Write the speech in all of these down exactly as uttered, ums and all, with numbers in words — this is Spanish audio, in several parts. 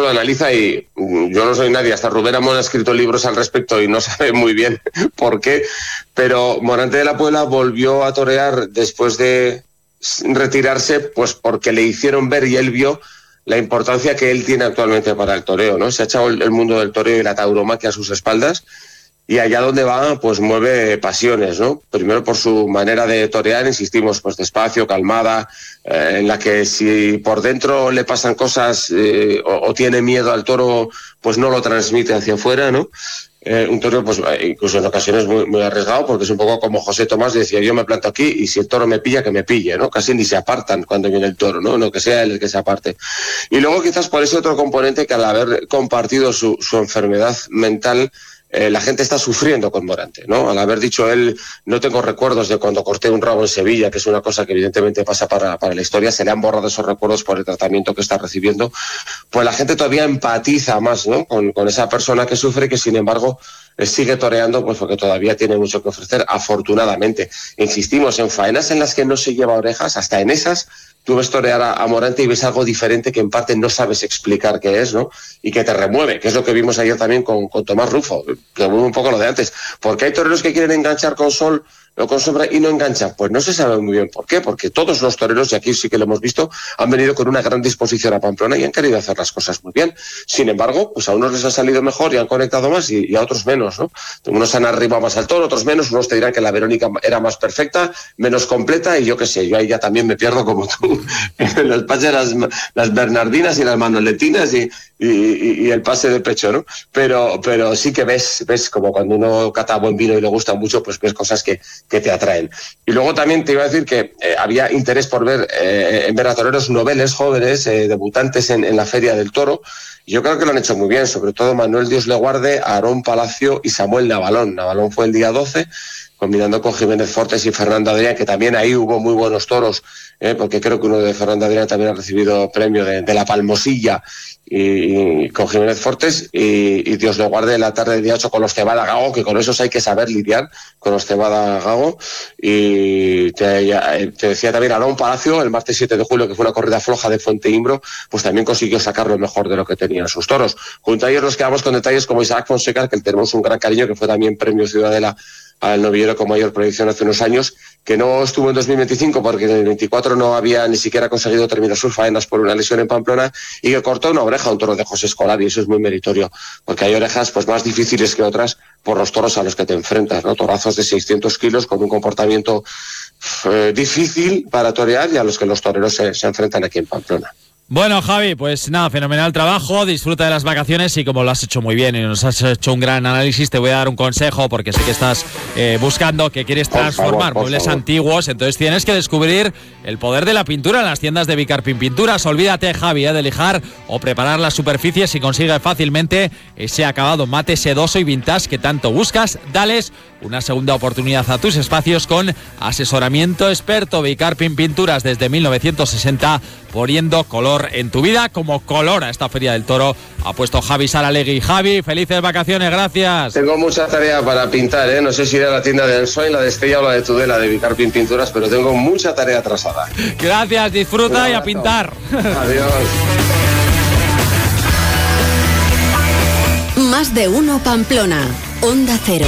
lo analiza y yo no soy nadie, hasta Rubén Amón ha escrito libros al respecto y no sabe muy bien por qué, pero Morante de la Puebla volvió a torear después de retirarse, pues porque le hicieron ver y él vio la importancia que él tiene actualmente para el toreo, ¿no? Se ha echado el, el mundo del toreo y la tauromaquia a sus espaldas y allá donde va, pues mueve pasiones, ¿no? Primero por su manera de torear, insistimos, pues despacio, calmada, eh, en la que si por dentro le pasan cosas eh, o, o tiene miedo al toro, pues no lo transmite hacia afuera, ¿no? Eh, un toro, pues incluso en ocasiones muy, muy arriesgado, porque es un poco como José Tomás decía, yo me planto aquí y si el toro me pilla, que me pille, ¿no? Casi ni se apartan cuando viene el toro, ¿no? No que sea él el que se aparte. Y luego quizás por ese otro componente que al haber compartido su, su enfermedad mental, Eh, la gente está sufriendo con Morante, ¿no? Al haber dicho él, no tengo recuerdos de cuando corté un rabo en Sevilla, que es una cosa que evidentemente pasa para, para la historia, se le han borrado esos recuerdos por el tratamiento que está recibiendo, pues la gente todavía empatiza más, ¿no? Con, con esa persona que sufre, que sin embargo eh, sigue toreando, pues porque todavía tiene mucho que ofrecer, afortunadamente. Insistimos, en faenas en las que no se lleva orejas, hasta en esas, tú ves torear a, a Morante y ves algo diferente que en parte no sabes explicar qué es, ¿no? Y que te remueve, que es lo que vimos ayer también con, con Tomás Rufo, que remueve un poco lo de antes. Porque hay toreros que quieren enganchar con sol o con sombra y no enganchan. Pues no se sabe muy bien por qué, porque todos los toreros, y aquí sí que lo hemos visto, han venido con una gran disposición a Pamplona y han querido hacer las cosas muy bien. Sin embargo, pues a unos les ha salido mejor y han conectado más y, y a otros menos, ¿no? Unos han arribado más al toro, otros menos, unos te dirán que la Verónica era más perfecta, menos completa y yo qué sé, yo ahí ya también me pierdo como tú. Los pases, las, las Bernardinas y las Manoletinas y, y, y el pase de pecho, ¿no? Pero, pero sí que ves, ves como cuando uno cata buen vino y le gusta mucho, pues ves cosas que, que te atraen. Y luego también te iba a decir que eh, había interés por ver, eh, en ver a toreros noveles, jóvenes, eh, debutantes en, en la Feria del Toro. Y yo creo que lo han hecho muy bien, sobre todo Manuel Dios le guarde, Aarón Palacio y Samuel Navalón. Navalón fue el día doce, combinando con Jiménez Fortes y Fernando Adrián, que también ahí hubo muy buenos toros, eh, porque creo que uno de Fernando Adrián también ha recibido premio de, de la Palmosilla, y, y con Jiménez Fortes, y, y Dios le guarde la tarde del día ocho con los Cebada Gago, que con esos hay que saber lidiar, con los Cebada Gago. Y te, te decía también Aarón Palacio, el martes siete de julio, que fue una corrida floja de Fuente Imbro, pues también consiguió sacar lo mejor de lo que tenían sus toros. Junto a ellos nos quedamos con detalles como Isaac Fonseca, que tenemos un gran cariño, que fue también premio Ciudadela al novillero con mayor proyección hace unos años, que no estuvo en dos mil veinticinco porque en el veinticuatro no había ni siquiera conseguido terminar sus faenas por una lesión en Pamplona, y que cortó una oreja a un toro de José Escolar, y eso es muy meritorio, porque hay orejas pues más difíciles que otras por los toros a los que te enfrentas, ¿no? Torazos de seiscientos kilos con un comportamiento eh, difícil para torear y a los que los toreros se, se enfrentan aquí en Pamplona. Bueno, Javi, pues nada, fenomenal trabajo, disfruta de las vacaciones y como lo has hecho muy bien y nos has hecho un gran análisis, te voy a dar un consejo porque sé que estás eh, buscando, que quieres transformar por favor, por muebles favor. antiguos, entonces tienes que descubrir el poder de la pintura en las tiendas de Vicarpin Pinturas. Olvídate, Javi, eh, de lijar o preparar las superficies y consigue fácilmente ese acabado mate sedoso y vintage que tanto buscas. Dales una segunda oportunidad a tus espacios con asesoramiento experto. Vicarpin Pinturas desde mil novecientos sesenta, poniendo color en tu vida como color a esta Feria del Toro ha puesto Javi Saralegui. Javi, felices vacaciones, gracias. Tengo mucha tarea para pintar, ¿eh? No sé si ir a la tienda de Ensoy, la de Estella o la de Tudela de Vicarpin Pinturas, pero tengo mucha tarea atrasada. Gracias, disfruta no, y a pintar. Adiós. Más de uno Pamplona, Onda Cero.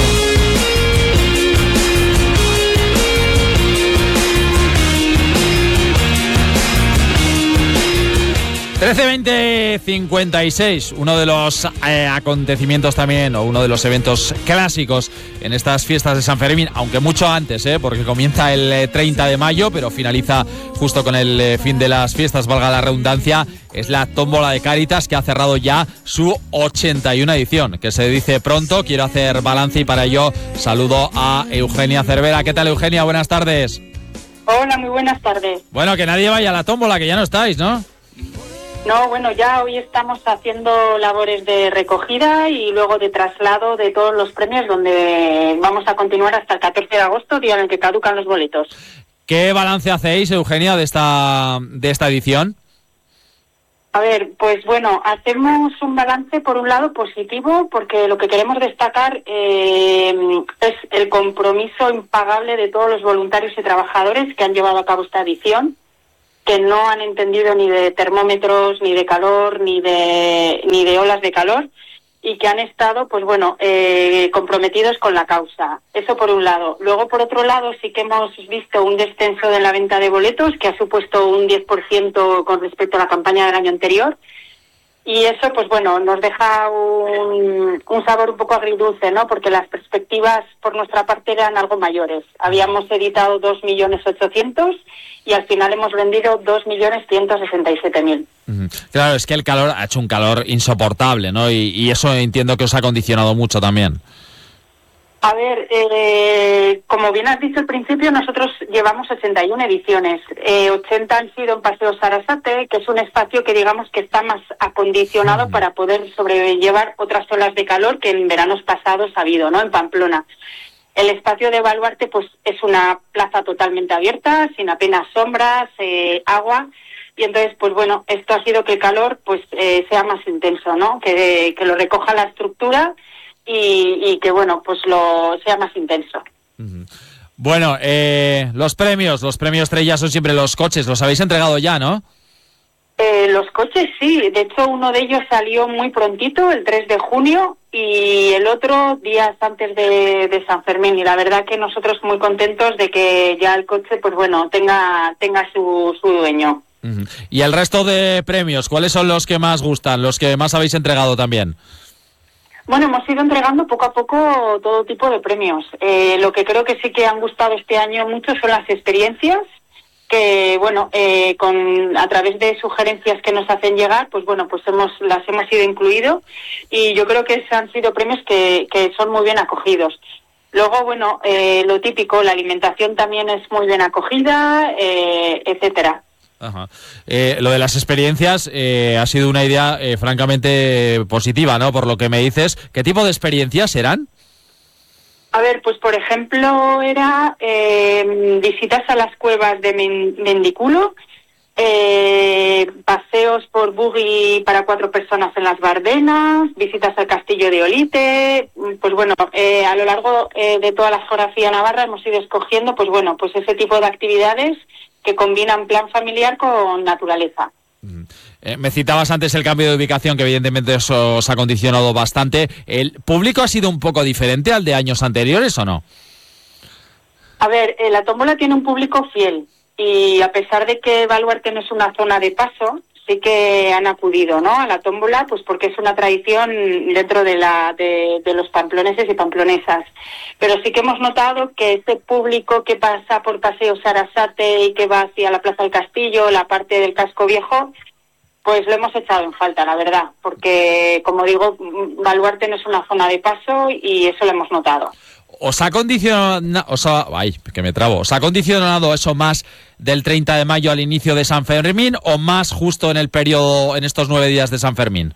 trece veinte cincuenta y seis, uno de los eh, acontecimientos también, o uno de los eventos clásicos en estas fiestas de San Fermín, aunque mucho antes, eh, porque comienza el eh, treinta de mayo, pero finaliza justo con el eh, fin de las fiestas, valga la redundancia, es la tómbola de Cáritas, que ha cerrado ya su ochenta y una edición, que se dice pronto. Quiero hacer balance y para ello saludo a Eugenia Cervera. ¿Qué tal, Eugenia? Buenas tardes. Hola, muy buenas tardes. Bueno, que nadie vaya a la tómbola, que ya no estáis, ¿no? No, bueno, ya hoy estamos haciendo labores de recogida y luego de traslado de todos los premios, donde vamos a continuar hasta el catorce de agosto, día en el que caducan los boletos. ¿Qué balance hacéis, Eugenia, de esta, de esta edición? A ver, pues bueno, hacemos un balance por un lado positivo, porque lo que queremos destacar eh, es el compromiso impagable de todos los voluntarios y trabajadores que han llevado a cabo esta edición. que no han entendido ni de termómetros, ni de calor, ni de ni de olas de calor, y que han estado, pues bueno, eh, comprometidos con la causa. Eso por un lado. Luego, por otro lado, sí que hemos visto un descenso de la venta de boletos, que ha supuesto un diez por ciento con respecto a la campaña del año anterior. Y eso, pues bueno, nos deja un, un sabor un poco agridulce, ¿no? Porque las perspectivas por nuestra parte eran algo mayores. Habíamos editado dos millones ochocientos y al final hemos vendido dos millones ciento sesenta y siete mil. Claro, es que el calor ha hecho un calor insoportable, ¿no? Y, y eso entiendo que os ha condicionado mucho también. A ver, eh, como bien has dicho al principio, nosotros llevamos sesenta y una ediciones. Eh, ochenta han sido en Paseo Sarasate, que es un espacio que digamos que está más acondicionado mm. para poder sobrellevar otras olas de calor que en veranos pasados ha habido, ¿no? En Pamplona. El espacio de Baluarte, pues, es una plaza totalmente abierta, sin apenas sombras, eh, agua. Y entonces, pues bueno, esto ha sido que el calor, pues, eh, sea más intenso, ¿no? Que, que lo recoja la estructura. Y, y que, bueno, pues lo sea más intenso. Uh-huh. Bueno, eh, los premios, los premios estrella son siempre los coches. Los habéis entregado ya, ¿no? Eh, los coches sí. De hecho, uno de ellos salió muy prontito, el tres de junio, y el otro días antes de, de San Fermín. Y la verdad que nosotros muy contentos de que ya el coche, pues bueno, tenga, tenga su, su dueño. Uh-huh. ¿Y el resto de premios? ¿Cuáles son los que más gustan, los que más habéis entregado también? Bueno, hemos ido entregando poco a poco todo tipo de premios. Eh, lo que creo que sí que han gustado este año mucho son las experiencias, que bueno, eh, con a través de sugerencias que nos hacen llegar, pues bueno, pues hemos las hemos ido incluido, y yo creo que han sido premios que, que son muy bien acogidos. Luego, bueno, eh, lo típico, la alimentación también es muy bien acogida, eh, etcétera. Ajá. Eh, lo de las experiencias eh, ha sido una idea eh, francamente positiva, ¿no? Por lo que me dices. ¿Qué tipo de experiencias eran? A ver, pues por ejemplo era eh, visitas a las cuevas de Mendiculo, eh, paseos por buggy para cuatro personas en las Bardenas, visitas al castillo de Olite. Pues bueno, eh, a lo largo eh, de toda la geografía navarra hemos ido escogiendo, pues bueno, pues ese tipo de actividades que combinan plan familiar con naturaleza. Eh, me citabas antes el cambio de ubicación, que evidentemente eso os ha condicionado bastante. ¿El público ha sido un poco diferente al de años anteriores o no? A ver, eh, la tómbola tiene un público fiel, y a pesar de que Baluarte no es una zona de paso, sí que han acudido, ¿no?, a la tómbola, pues porque es una tradición dentro de la de, de los pamploneses y pamplonesas. Pero sí que hemos notado que ese público que pasa por Paseo Sarasate y que va hacia la Plaza del Castillo, la parte del casco viejo, pues lo hemos echado en falta, la verdad, porque, como digo, Baluarte no es una zona de paso y eso lo hemos notado. ¿Os ha condicionado, os ha, ay, que me trabo, ¿os ha condicionado eso más del treinta de mayo al inicio de San Fermín o más justo en el periodo, en estos nueve días de San Fermín?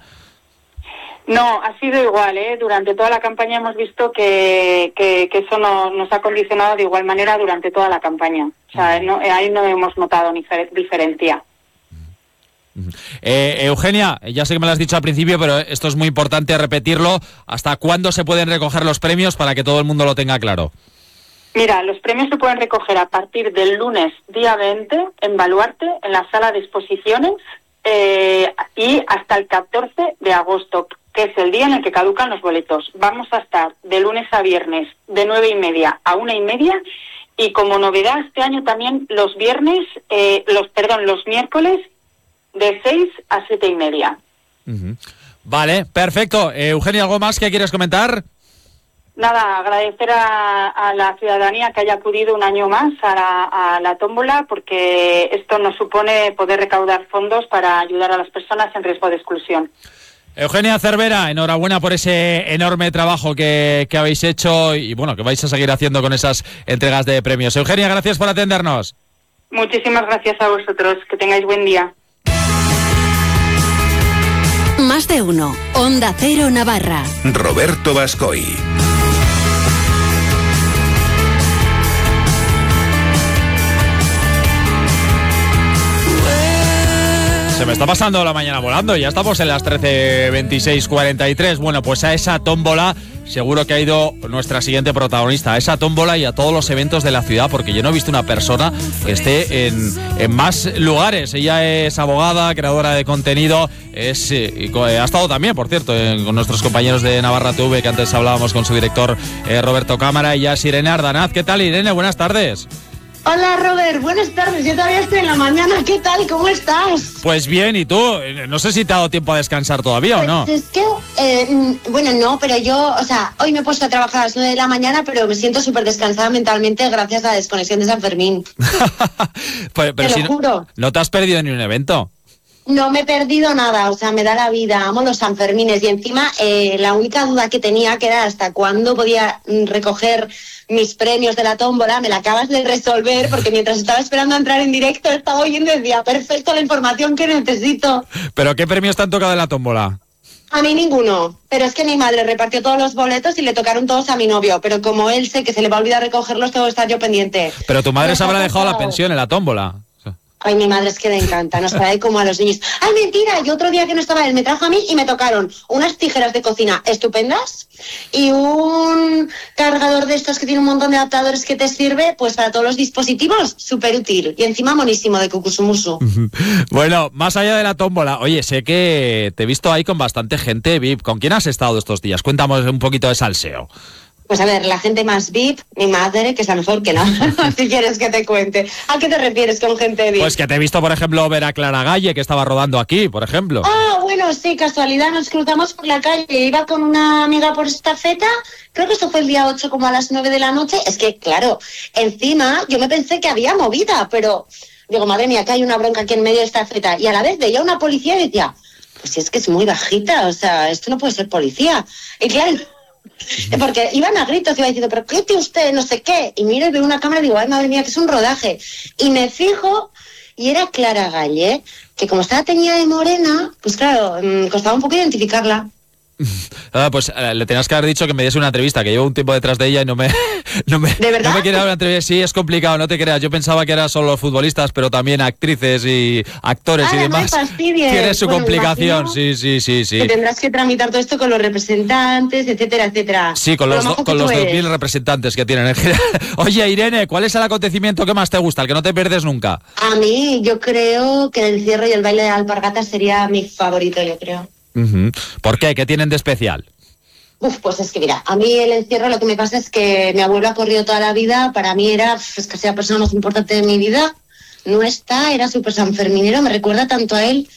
No, ha sido igual, ¿eh? Durante toda la campaña hemos visto que, que, que eso no, nos ha condicionado de igual manera durante toda la campaña. O sea, no, ahí no hemos notado ni diferencia. Eh, Eugenia, ya sé que me lo has dicho al principio, pero esto es muy importante repetirlo. ¿Hasta cuándo se pueden recoger los premios para que todo el mundo lo tenga claro? Mira, los premios se pueden recoger a partir del lunes día veinte en Baluarte, en la sala de exposiciones, eh, y hasta el catorce de agosto, que es el día en el que caducan los boletos. Vamos a estar de lunes a viernes de nueve y media a una y media, y como novedad este año también los viernes, eh, los perdón, los miércoles de seis a siete y media. Uh-huh. Vale, perfecto. Eh, Eugenia, ¿algo más que quieres comentar? Nada, agradecer a, a la ciudadanía que haya acudido un año más a la, a la tómbola, porque esto nos supone poder recaudar fondos para ayudar a las personas en riesgo de exclusión. Eugenia Cervera, enhorabuena por ese enorme trabajo que, que habéis hecho y bueno, que vais a seguir haciendo con esas entregas de premios. Eugenia, gracias por atendernos. Muchísimas gracias a vosotros. Que tengáis buen día. Más de uno. Onda Cero Navarra. Roberto Bascoy. Se me está pasando la mañana volando, ya estamos en las trece veintiséis cuarenta y tres. Bueno, pues a esa tómbola seguro que ha ido nuestra siguiente protagonista, a esa tómbola y a todos los eventos de la ciudad, porque yo no he visto una persona que esté en, en más lugares. Ella es abogada, creadora de contenido, es eh, ha estado también, por cierto, eh, con nuestros compañeros de Navarra T V, que antes hablábamos con su director eh, Roberto Cámara. Ella es Irene Ardanaz. ¿Qué tal, Irene? Buenas tardes. Hola, Robert, buenas tardes. Yo todavía estoy en la mañana. ¿Qué tal? ¿Cómo estás? Pues bien, ¿y tú? No sé si te ha dado tiempo a descansar todavía pues o no. Es que, eh, bueno, no, pero yo, o sea, hoy me he puesto a trabajar a las nueve de la mañana, pero me siento súper descansada mentalmente gracias a la desconexión de San Fermín. pues, pero te si lo no, juro. No te has perdido ni un evento. No me he perdido nada, o sea, me da la vida, amo los Sanfermines. Y encima, eh, la única duda que tenía, que era hasta cuándo podía recoger mis premios de la tómbola, me la acabas de resolver, porque mientras estaba esperando a entrar en directo, estaba oyendo y decía, perfecto, la información que necesito. ¿Pero qué premios te han tocado en la tómbola? A mí ninguno, pero es que mi madre repartió todos los boletos y le tocaron todos a mi novio, pero como él sé que se le va a olvidar recogerlos, tengo que estar yo pendiente. Pero tu madre Pero se habrá dejado la tocado. pensión en la tómbola. Ay, mi madre es que le encanta, nos trae como a los niños. Ay, mentira, y otro día que no estaba él, me trajo a mí y me tocaron unas tijeras de cocina estupendas y un cargador de estos que tiene un montón de adaptadores que te sirve, pues para todos los dispositivos, súper útil. Y encima monísimo de Kukusumusu. Bueno, más allá de la tómbola, oye, sé que te he visto ahí con bastante gente V I P. ¿Con quién has estado estos días? Cuéntanos un poquito de salseo. Pues a ver, la gente más V I P, mi madre, que es la mejor que no, si quieres que te cuente. ¿A qué te refieres con gente V I P? Pues que te he visto, por ejemplo, ver a Clara Galle, que estaba rodando aquí, por ejemplo. Ah, bueno, sí, casualidad, nos cruzamos por la calle, iba con una amiga por estafeta, creo que esto fue el día ocho, como a las nueve de la noche. Es que, claro, encima yo me pensé que había movida, pero digo, madre mía, que hay una bronca aquí en medio de esta estafeta. Y a la vez veía una policía y decía, pues si es que es muy bajita, o sea, esto no puede ser policía. Y claro, porque iban a gritos, iba diciendo, pero qué usted, no sé qué. Y miro y veo una cámara y digo, ay, madre mía, que es un rodaje. Y me fijo, y era Clara Galle, que como estaba teñida de morena, pues claro, mmm, costaba un poco identificarla. Ah, pues eh, le tenías que haber dicho que me diese una entrevista, que llevo un tiempo detrás de ella y no me no me, ¿De verdad? no me quiere dar una entrevista. Sí, es complicado, no te creas. Yo pensaba que eran solo futbolistas, pero también actrices y actores ah, y demás. No me fastidies. Tiene su bueno, complicación, sí, sí, sí, sí. Que tendrás que tramitar todo esto con los representantes, etcétera, etcétera. Sí, con los, do, con los dos mil representantes que tienen en general. Oye, Irene, ¿cuál es el acontecimiento que más te gusta, el que no te pierdes nunca? A mí, yo creo que el encierro y el baile de alpargatas sería mi favorito, yo creo. Uh-huh. ¿Por qué? ¿Qué tienen de especial? Uf, pues es que mira, a mí el encierro lo que me pasa es que mi abuelo ha corrido toda la vida, para mí era, es que sea la persona más importante de mi vida, no está, era súper sanferminero, me recuerda tanto a él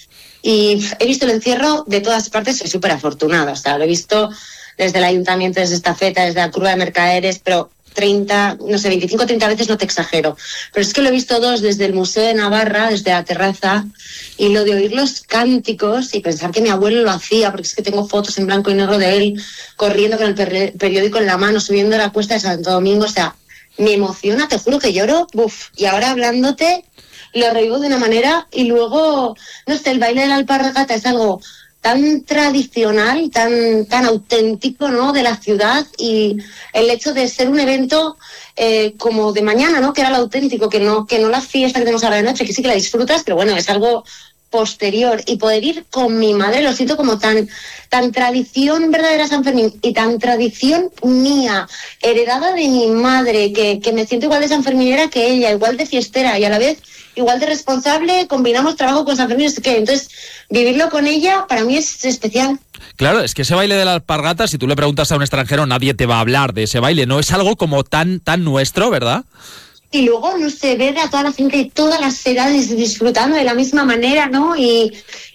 y he visto el encierro de todas partes, soy súper afortunada, o sea, lo he visto desde el ayuntamiento, desde Estafeta, desde la curva de Mercaderes, pero treinta, no sé, veinticinco, treinta veces no te exagero, pero es que lo he visto dos desde el Museo de Navarra, desde la terraza, y lo de oír los cánticos y pensar que mi abuelo lo hacía, porque es que tengo fotos en blanco y negro de él corriendo con el per- periódico en la mano, subiendo la cuesta de Santo Domingo, o sea, me emociona, te juro que lloro, buf, y ahora hablándote lo revivo de una manera y luego, no sé, el baile de la alpargata es algo tan tradicional, tan tan auténtico, ¿no?, de la ciudad, y el hecho de ser un evento eh, como de mañana, ¿no?, que era lo auténtico, que no que no la fiesta que tenemos ahora de noche, que sí que la disfrutas, pero bueno, es algo posterior, y poder ir con mi madre lo siento como tan tan tradición verdadera San Fermín y tan tradición mía, heredada de mi madre, que, que me siento igual de sanferminera que ella, igual de fiestera y a la vez igual de responsable, combinamos trabajo con San Fermín, es que entonces vivirlo con ella para mí es especial. Claro, es que ese baile de la alpargata, si tú le preguntas a un extranjero, nadie te va a hablar de ese baile, no es algo como tan tan nuestro, ¿verdad? Y luego, no sé, ver a toda la gente de todas las edades disfrutando de la misma manera, ¿no? Y,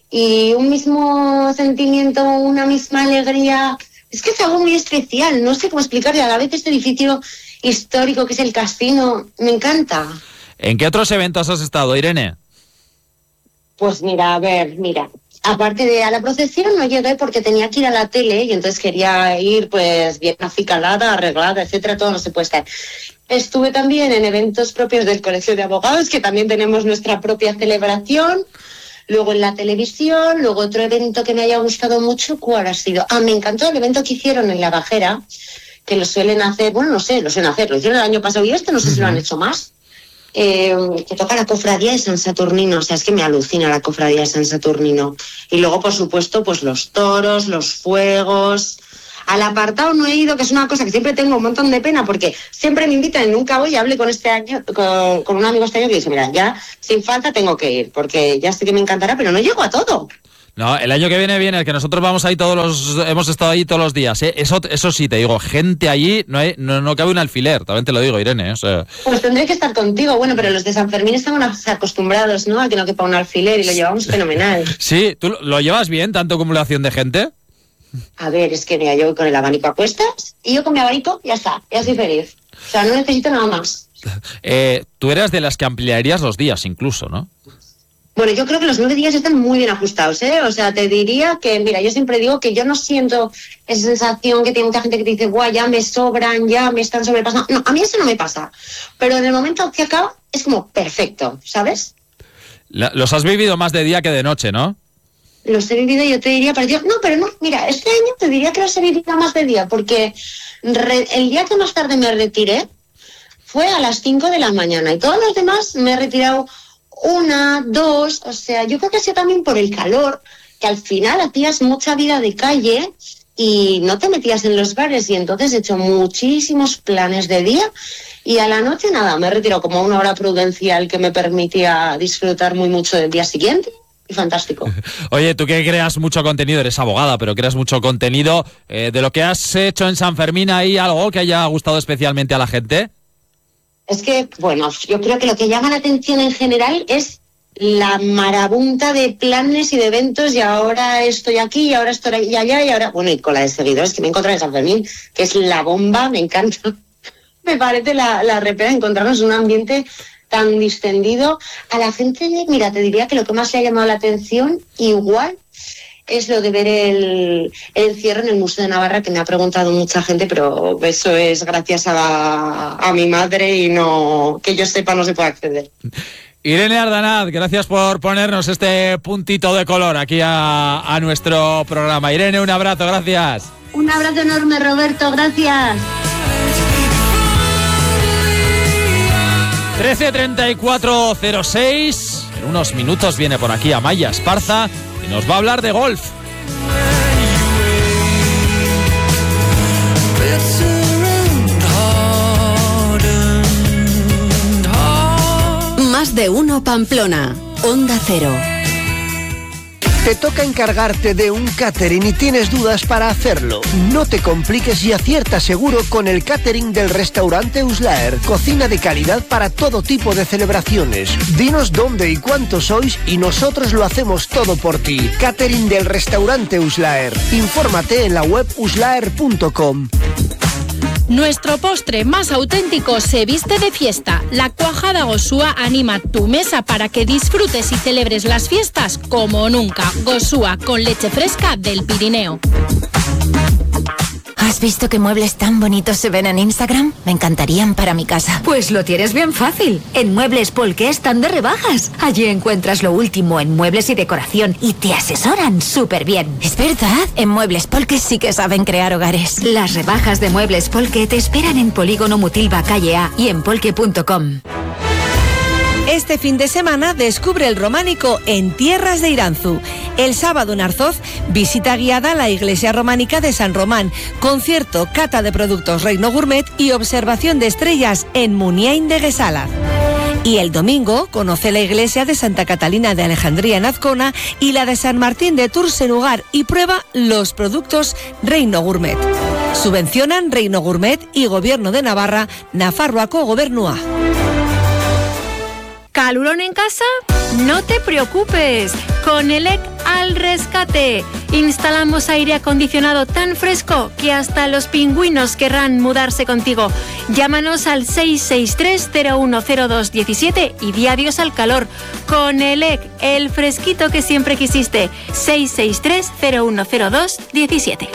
y un mismo sentimiento, una misma alegría. Es que es algo muy especial, no sé cómo explicarlo. A la vez este edificio histórico que es el casino, me encanta. ¿En qué otros eventos has estado, Irene? Pues mira, a ver, mira. Aparte de a la procesión no llegué porque tenía que ir a la tele y entonces quería ir pues bien acicalada, arreglada, etcétera, todo no se puede estar. Estuve también en eventos propios del Colegio de Abogados, que también tenemos nuestra propia celebración, luego en la televisión, luego otro evento que me haya gustado mucho, ¿cuál ha sido? Ah, me encantó el evento que hicieron en La Gajera, que lo suelen hacer, bueno, no sé, lo suelen hacer, lo hicieron el año pasado y este, no sé uh-huh. si lo han hecho más. eh, que toca la cofradía de San Saturnino. O sea, es que me alucina la cofradía de San Saturnino. Y luego, por supuesto, pues los toros, los fuegos. Al apartado no he ido, que es una cosa que siempre tengo un montón de pena, porque siempre me invitan y nunca voy. Y hablé con este año, con, con un amigo este año que dice, mira, ya sin falta tengo que ir, porque ya sé que me encantará, pero no llego a todo. No, el año que viene viene, el que nosotros vamos ahí todos los, hemos estado ahí todos los días, ¿eh? Eso, eso sí, te digo, gente allí, no, hay, no, no cabe un alfiler, también te lo digo, Irene, ¿eh? O sea... Pues tendré que estar contigo, bueno, pero los de San Fermín están acostumbrados, ¿no?, a que no quepa un alfiler y lo llevamos fenomenal. Sí, ¿tú lo llevas bien, tanto acumulación de gente? A ver, es que mira, yo voy con el abanico a cuestas y yo con mi abanico ya está, ya estoy feliz. O sea, no necesito nada más. Eh, tú eras de las que ampliarías los días incluso, ¿no? Bueno, yo creo que los nueve días están muy bien ajustados, ¿eh? O sea, te diría que, mira, yo siempre digo que yo no siento esa sensación que tiene mucha gente que te dice, guau, ya me sobran, ya me están sobrepasando. No, a mí eso no me pasa. Pero en el momento que acaba, es como perfecto, ¿sabes? La, los has vivido más de día que de noche, ¿no? Los he vivido, yo te diría, pero yo, no, pero no, mira, este año te diría que los he vivido más de día, porque re, el día que más tarde me retiré fue a las cinco de la mañana y todos los demás me he retirado una, dos, o sea, yo creo que ha sido también por el calor, que al final hacías mucha vida de calle y no te metías en los bares y entonces he hecho muchísimos planes de día y a la noche nada, me he retirado como una hora prudencial que me permitía disfrutar muy mucho del día siguiente. Y fantástico. Oye, tú que creas mucho contenido, eres abogada, pero creas mucho contenido, eh, de lo que has hecho en San Fermín, ¿hay algo que haya gustado especialmente a la gente? Es que, bueno, yo creo que lo que llama la atención en general es la marabunta de planes y de eventos, y ahora estoy aquí, y ahora estoy allá, y ahora, bueno, y con la de seguidores que me he encontrado en San Fermín, que es la bomba, me encanta. Me parece la, la repera encontrarnos en un ambiente tan distendido. A la gente, mira, te diría que lo que más le ha llamado la atención, igual, es lo de ver el, el encierro en el Museo de Navarra, que me ha preguntado mucha gente, pero eso es gracias a, a mi madre y no, que yo sepa, no se puede acceder. Irene Ardanaz, gracias por ponernos este puntito de color aquí a, a nuestro programa. Irene, un abrazo, gracias. Un abrazo enorme, Roberto, gracias. trece treinta y cuatro cero seis. En unos minutos viene por aquí Amaya Esparza y nos va a hablar de golf. Más de uno Pamplona, Onda Cero. Te toca encargarte de un catering y tienes dudas para hacerlo. No te compliques y acierta seguro con el catering del restaurante Uslaer. Cocina de calidad para todo tipo de celebraciones. Dinos dónde y cuánto sois y nosotros lo hacemos todo por ti. Catering del restaurante Uslaer. Infórmate en la web uslaer punto com. Nuestro postre más auténtico se viste de fiesta. La cuajada Gosúa anima tu mesa para que disfrutes y celebres las fiestas como nunca. Gosúa con leche fresca del Pirineo. ¿Has visto qué muebles tan bonitos se ven en Instagram? Me encantarían para mi casa. Pues lo tienes bien fácil. En Muebles Polke están de rebajas. Allí encuentras lo último en muebles y decoración y te asesoran súper bien. Es verdad, en Muebles Polke sí que saben crear hogares. Las rebajas de Muebles Polke te esperan en Polígono Mutilva Calle A y en polke punto com. Este fin de semana descubre el románico en Tierras de Iranzu. El sábado en Arzoz, visita guiada a la iglesia románica de San Román, concierto, cata de productos Reino Gourmet y observación de estrellas en Muniain de Guesalaz. Y el domingo conoce la iglesia de Santa Catalina de Alejandría en Azcona y la de San Martín de Tours en Ugar y prueba los productos Reino Gourmet. Subvencionan Reino Gourmet y Gobierno de Navarra, Nafarroako Gobernua. ¿Calurón en casa? No te preocupes, con ELEC al rescate. Instalamos aire acondicionado tan fresco que hasta los pingüinos querrán mudarse contigo. Llámanos al seis seis tres cero uno cero dos uno siete y di adiós al calor. Con ELEC, el fresquito que siempre quisiste. seis seis tres cero uno cero dos uno siete.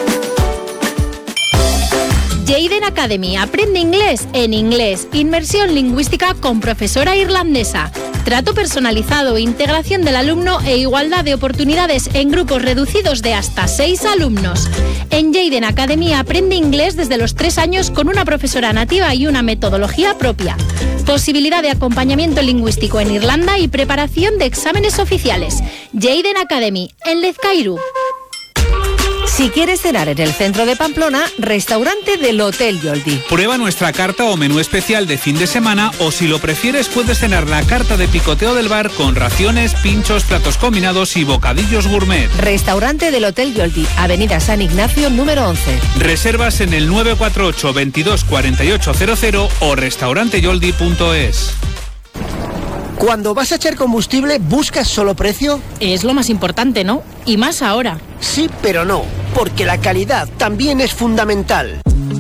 Jayden Academy, aprende inglés en inglés. Inmersión lingüística con profesora irlandesa. Trato personalizado, integración del alumno e igualdad de oportunidades en grupos reducidos de hasta seis alumnos. En Jayden Academy aprende inglés desde los tres años con una profesora nativa y una metodología propia. Posibilidad de acompañamiento lingüístico en Irlanda y preparación de exámenes oficiales. Jayden Academy, en Lezcairu. Si quieres cenar en el centro de Pamplona, restaurante del Hotel Yoldi. Prueba nuestra carta o menú especial de fin de semana, o si lo prefieres puedes cenar la carta de picoteo del bar con raciones, pinchos, platos combinados y bocadillos gourmet. Restaurante del Hotel Yoldi, Avenida San Ignacio número once. Reservas en el nueve cuatro ocho, veintidós, cuarenta y ocho cero cero o restaurante yoldi punto es. Cuando vas a echar combustible, ¿buscas solo precio? Es lo más importante, ¿no? Y más ahora. Sí, pero no, porque la calidad también es fundamental.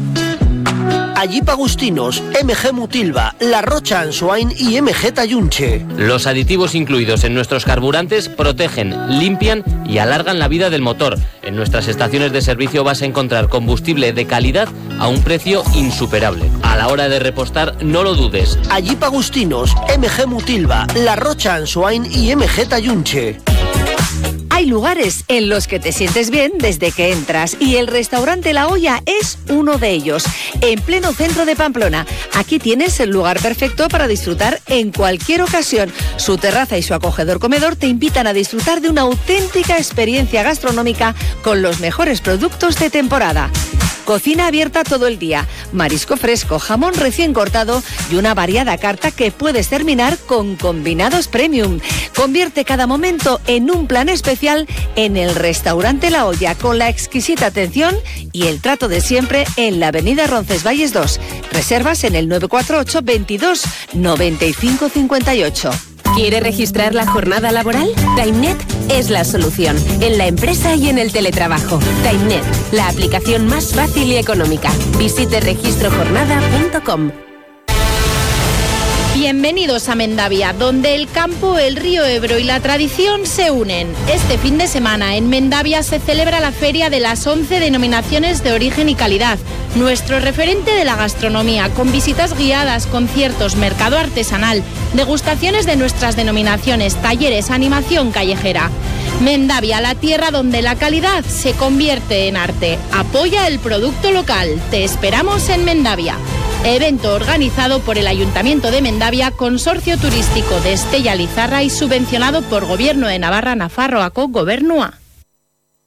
Jeep Agustinos, M G Mutilva, La Rocha Ansoain y M G Tayunche. Los aditivos incluidos en nuestros carburantes protegen, limpian y alargan la vida del motor. En nuestras estaciones de servicio vas a encontrar combustible de calidad a un precio insuperable. A la hora de repostar, no lo dudes. Jeep Agustinos, M G Mutilva, La Rocha Ansoain y M G Tayunche. Hay lugares en los que te sientes bien desde que entras y el restaurante La Olla es uno de ellos, en pleno centro de Pamplona. Aquí tienes el lugar perfecto para disfrutar en cualquier ocasión. Su terraza y su acogedor comedor te invitan a disfrutar de una auténtica experiencia gastronómica con los mejores productos de temporada. Cocina abierta todo el día, marisco fresco, jamón recién cortado y una variada carta que puedes terminar con combinados premium. Convierte cada momento en un plan especial en el restaurante La Olla, con la exquisita atención y el trato de siempre en la avenida Roncesvalles dos. Reservas en el nueve cuatro ocho, veintidós, noventa y cinco cincuenta y ocho. ¿Quiere registrar la jornada laboral? TimeNet es la solución, en la empresa y en el teletrabajo. TimeNet, la aplicación más fácil y económica. Visite registro jornada punto com. Bienvenidos a Mendavia, donde el campo, el río Ebro y la tradición se unen. Este fin de semana en Mendavia se celebra la feria de las once denominaciones de origen y calidad, nuestro referente de la gastronomía, con visitas guiadas, conciertos, mercado artesanal, degustaciones de nuestras denominaciones, talleres, animación callejera. Mendavia, la tierra donde la calidad se convierte en arte. Apoya el producto local. Te esperamos en Mendavia. Evento organizado por el Ayuntamiento de Mendavia, Consorcio Turístico de Estella Lizarra y subvencionado por Gobierno de Navarra, Nafarroako Gobernua.